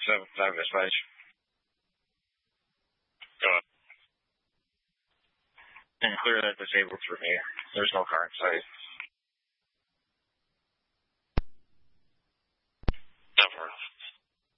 7 this page. Go up. And clear that disabled through here. There's no current site. Never.